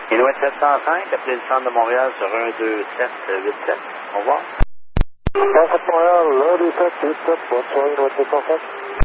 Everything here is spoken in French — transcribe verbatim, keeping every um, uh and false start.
Inuit sept cent cinq, appelez le centre de Montréal sur un deux sept huit sept. Au revoir. Centre de Montréal, un deux sept huit sept, bonne soirée, Inuit sept cent cinq.